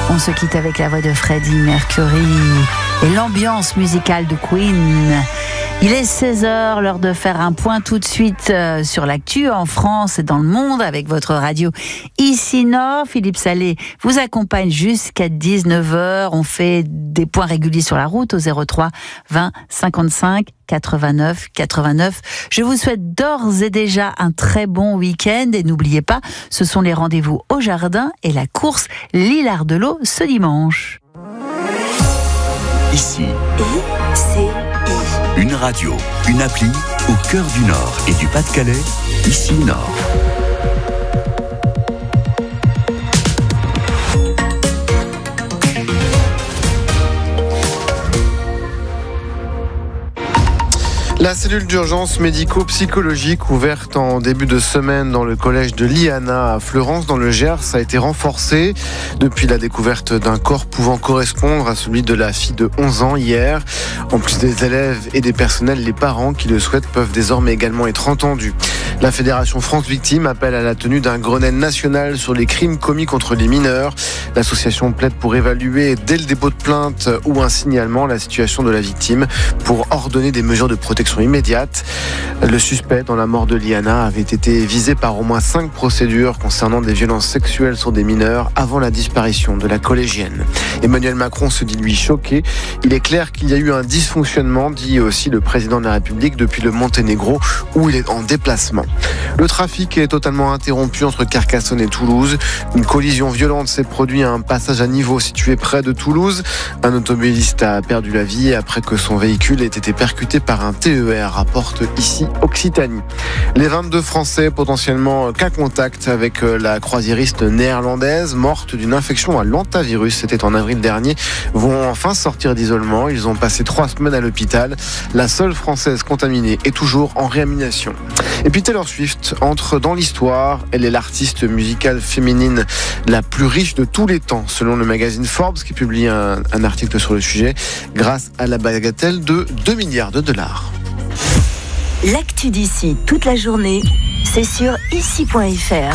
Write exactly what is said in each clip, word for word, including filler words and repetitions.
On se quitte avec la voix de Freddie Mercury et l'ambiance musicale de Queen. Il est seize heures, l'heure de faire un point tout de suite sur l'actu en France et dans le monde avec votre radio Ici Nord. Philippe Salé vous accompagne jusqu'à dix-neuf heures. On fait des points réguliers sur la route au zéro trois vingt cinquante-cinq quatre-vingt-neuf quatre-vingt-neuf. Je vous souhaite d'ores et déjà un très bon week-end et n'oubliez pas, ce sont les rendez-vous au jardin et la course L'Île Ardelot ce dimanche. Ici, I C I. Une radio, une appli au cœur du Nord et du Pas-de-Calais, Ici Nord. La cellule d'urgence médico-psychologique ouverte en début de semaine dans le collège de Liana à Fleurance dans le Gers a été renforcée depuis la découverte d'un corps pouvant correspondre à celui de la fille de onze ans hier. En plus des élèves et des personnels, les parents qui le souhaitent peuvent désormais également être entendus. La Fédération France Victimes appelle à la tenue d'un Grenelle national sur les crimes commis contre les mineurs. L'association plaide pour évaluer dès le dépôt de plainte ou un signalement la situation de la victime pour ordonner des mesures de protection immédiate. Le suspect dans la mort de Liana avait été visé par au moins cinq procédures concernant des violences sexuelles sur des mineurs avant la disparition de la collégienne. Emmanuel Macron se dit lui choqué. Il est clair qu'il y a eu un dysfonctionnement, dit aussi le président de la République, depuis le Monténégro où il est en déplacement. Le trafic est totalement interrompu entre Carcassonne et Toulouse. Une collision violente s'est produite à un passage à niveau situé près de Toulouse. Un automobiliste a perdu la vie après que son véhicule ait été percuté par un T E R, rapporte ici Occitanie. Les vingt-deux Français potentiellement cas contact avec la croisiériste néerlandaise morte d'une infection à l'hantavirus, c'était en avril dernier, vont enfin sortir d'isolement. Ils ont passé trois semaines à l'hôpital. La seule Française contaminée est toujours en réanimation. Et puis Taylor Swift entre dans l'histoire. Elle est l'artiste musicale féminine la plus riche de tous les temps, selon le magazine Forbes, qui publie un, un article sur le sujet, grâce à la bagatelle de deux milliards de dollars. L'actu d'ici toute la journée, c'est sur ici point f r.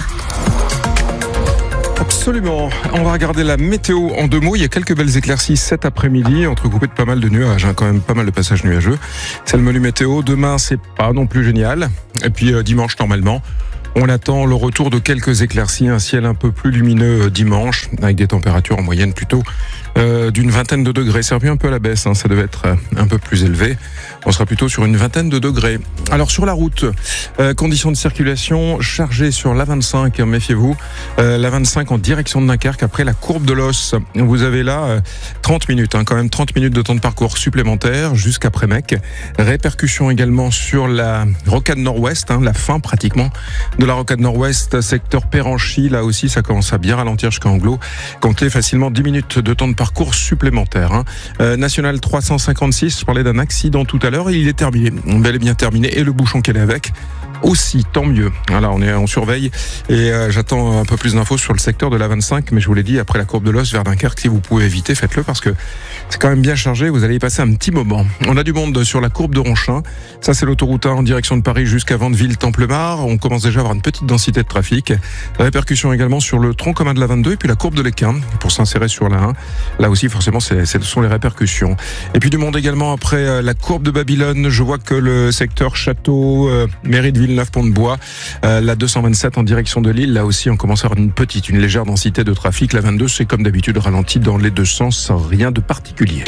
Absolument. On va regarder la météo en deux mots. Il y a quelques belles éclaircies cet après-midi, entrecoupées de pas mal de nuages, hein, quand même pas mal de passages nuageux. C'est le menu météo. Demain, c'est pas non plus génial. Et puis euh, dimanche, normalement, on attend le retour de quelques éclaircies, un ciel un peu plus lumineux dimanche, avec des températures en moyenne plutôt euh, d'une vingtaine de degrés. C'est revu un peu à la baisse, hein, ça devait être un peu plus élevé. On sera plutôt sur une vingtaine de degrés. Alors sur la route, euh, conditions de circulation chargées sur l'A vingt-cinq, hein, méfiez-vous. Euh, l'A vingt-cinq en direction de Dunkerque, après la courbe de l'Os. Vous avez là euh, trente minutes, hein, quand même trente minutes de temps de parcours supplémentaire jusqu'après Mecque. Répercussions également sur la rocade nord-ouest, hein, la fin pratiquement de la rocade nord-ouest, secteur Péranchy. Là aussi, ça commence à bien ralentir jusqu'à Anglo. Comptez facilement dix minutes de temps de parcours supplémentaire. Hein. Euh, National trois cent cinquante-six, je parlais d'un accident tout à l'heure et il est terminé. Bel et bien terminé. Et le bouchon qu'elle est avec aussi, tant mieux. Voilà, on est, on surveille et euh, j'attends un peu plus d'infos sur le secteur de l'A vingt-cinq, mais je vous l'ai dit, après la courbe de l'Os vers Dunkerque, si vous pouvez éviter, faites-le parce que c'est quand même bien chargé, vous allez y passer un petit moment. On a du monde sur la courbe de Ronchin, ça c'est l'autoroute un en direction de Paris jusqu'à Vandeville-Templemar, on commence déjà à avoir une petite densité de trafic. Répercussions également sur le tronc commun de la vingt-deux et puis la courbe de l'Équin pour s'insérer sur la un. Là aussi, forcément, c'est, ce sont les répercussions. Et puis du monde également après la courbe de Babylone, je vois que le secteur Château, euh, mairie de Villeneuve, Pont-de-Bois, euh, la deux cent vingt-sept en direction de Lille, là aussi on commence à avoir une petite, une légère densité de trafic. La vingt-deux, c'est comme d'habitude ralenti dans les deux sens, rien de particulier.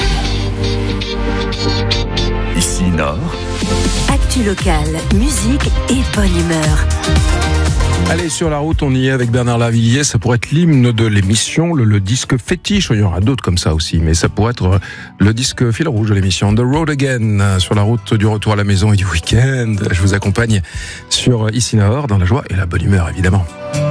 Ici Nord. Actu locale, musique et bonne humeur. Allez, sur la route, on y est avec Bernard Lavilliers. Ça pourrait être l'hymne de l'émission, le, le disque fétiche. Il y aura d'autres comme ça aussi, mais ça pourrait être le disque fil rouge de l'émission. The Road Again, sur la route du retour à la maison et du week-end. Je vous accompagne sur Ici Nord, dans la joie et la bonne humeur, évidemment.